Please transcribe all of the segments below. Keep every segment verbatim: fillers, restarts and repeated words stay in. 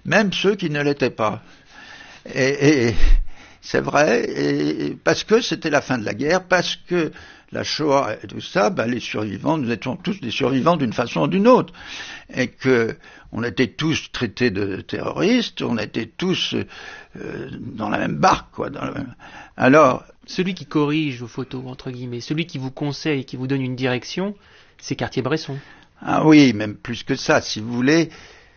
même ceux qui ne l'étaient pas. Et, et c'est vrai, et parce que c'était la fin de la guerre, parce que la Shoah et tout ça, ben les survivants, nous étions tous des survivants d'une façon ou d'une autre, et que on était tous traités de terroristes, on était tous euh, dans la même barque, quoi. Dans le... Alors, celui qui corrige vos photos, entre guillemets, celui qui vous conseille, qui vous donne une direction, c'est Cartier-Bresson. Ah oui, même plus que ça, si vous voulez.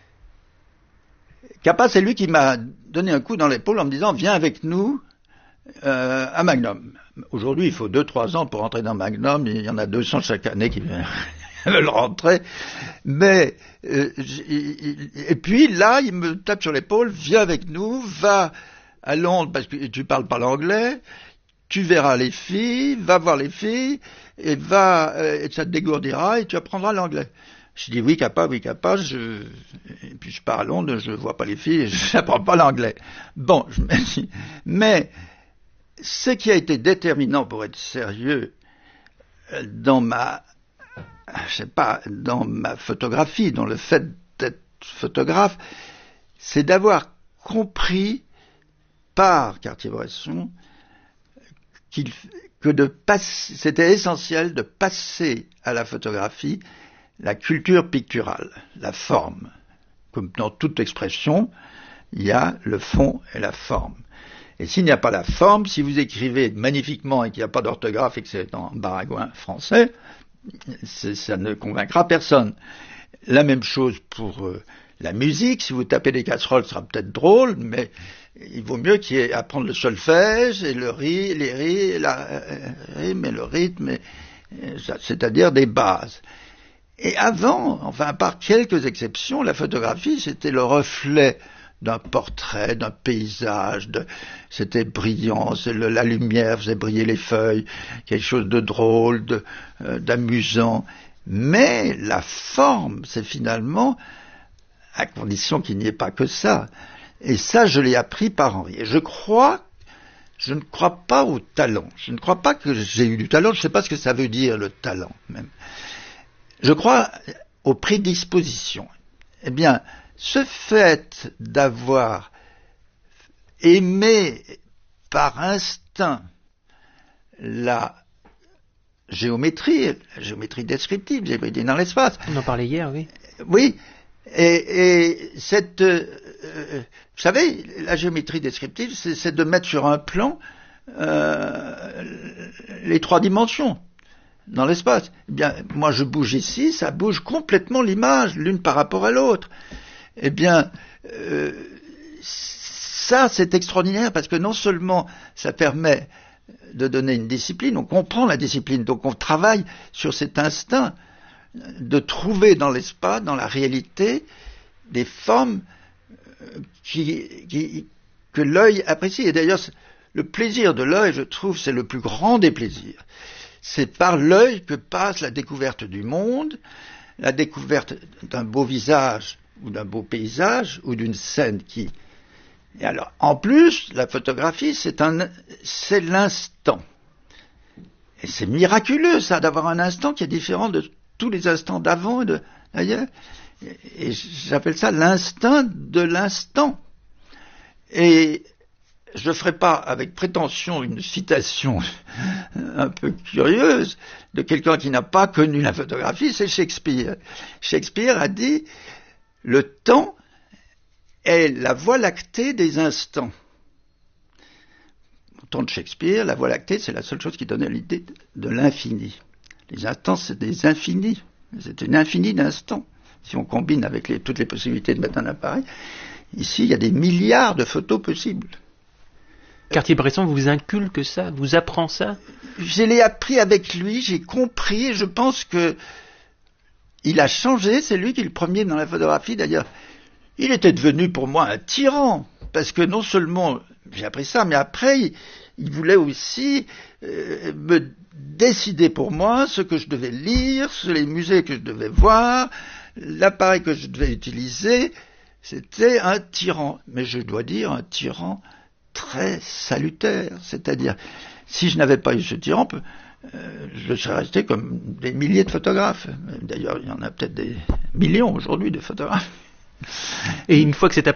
Capa, c'est lui qui m'a donné un coup dans l'épaule en me disant « Viens avec nous euh, à Magnum ». Aujourd'hui, il faut deux trois ans pour rentrer dans Magnum. Il y en a deux cents chaque année qui veulent rentrer. Mais euh, et puis là, il me tape sur l'épaule « Viens avec nous, va à Londres parce que tu parles pas l'anglais, tu verras les filles, va voir les filles et va, euh, et ça te dégourdira et tu apprendras l'anglais ». Je dis oui, Capa, oui, Capa, je, et puis je pars à Londres, je vois pas les filles, je n'apprends pas l'anglais. Bon, je me dis, mais ce qui a été déterminant pour être sérieux dans ma, je sais pas, dans ma photographie, dans le fait d'être photographe, c'est d'avoir compris par Cartier-Bresson qu'il, que de passer, c'était essentiel de passer à la photographie la culture picturale, la forme. Comme dans toute expression, il y a le fond et la forme. Et s'il n'y a pas la forme, si vous écrivez magnifiquement et qu'il n'y a pas d'orthographe et que c'est en baragouin français, ça ne convaincra personne. La même chose pour euh, la musique. Si vous tapez des casseroles, ce sera peut-être drôle, mais il vaut mieux qu'il y ait apprendre le solfège et le ri, les ri, la euh, rime et le rythme, et, et, c'est-à-dire des bases. Et avant, enfin, à part quelques exceptions, la photographie, c'était le reflet d'un portrait, d'un paysage, de, c'était brillant, c'est le, la lumière faisait briller les feuilles, quelque chose de drôle, de, euh, d'amusant. Mais la forme, c'est finalement, à condition qu'il n'y ait pas que ça. Et ça, je l'ai appris par Henri. Et je crois, je ne crois pas au talent. Je ne crois pas que j'ai eu du talent. Je ne sais pas ce que ça veut dire, le talent, même. Je crois aux prédispositions. Eh bien, ce fait d'avoir aimé par instinct la géométrie, la géométrie descriptive, la géométrie dans l'espace. On en parlait hier, oui. Oui, et, et cette, euh, vous savez, la géométrie descriptive, c'est, c'est de mettre sur un plan euh, les trois dimensions. Dans l'espace. Eh bien, moi je bouge ici, ça bouge complètement l'image, l'une par rapport à l'autre. Eh bien, euh, ça c'est extraordinaire parce que non seulement ça permet de donner une discipline, on comprend la discipline, donc on travaille sur cet instinct de trouver dans l'espace, dans la réalité, des formes qui, qui, que l'œil apprécie. Et d'ailleurs, le plaisir de l'œil, je trouve, c'est le plus grand des plaisirs. C'est par l'œil que passe la découverte du monde, la découverte d'un beau visage ou d'un beau paysage ou d'une scène qui... Et alors, en plus, la photographie, c'est un, c'est l'instant. Et c'est miraculeux, ça, d'avoir un instant qui est différent de tous les instants d'avant et de d'ailleurs. Et j'appelle ça l'instinct de l'instant. Et je ne ferai pas avec prétention une citation un peu curieuse de quelqu'un qui n'a pas connu la photographie, c'est Shakespeare. Shakespeare a dit « Le temps est la voie lactée des instants ». Au temps de Shakespeare, la voie lactée, c'est la seule chose qui donnait l'idée de l'infini. Les instants, c'est des infinis. C'est une infinie d'instants. Si on combine avec les, toutes les possibilités de mettre un appareil, ici, il y a des milliards de photos possibles. Cartier-Bresson vous inculque ça, vous apprend ça? Je l'ai appris avec lui, j'ai compris, je pense que il a changé, c'est lui qui est le premier dans la photographie d'ailleurs. Il était devenu pour moi un tyran, parce que non seulement j'ai appris ça, mais après il, il voulait aussi euh, me décider pour moi ce que je devais lire, les musées que je devais voir, l'appareil que je devais utiliser. C'était un tyran, mais je dois dire un tyran très salutaire, c'est-à-dire, si je n'avais pas eu ce tyran, euh, je serais resté comme des milliers de photographes. D'ailleurs, il y en a peut-être des millions aujourd'hui de photographes. Et une fois que c'est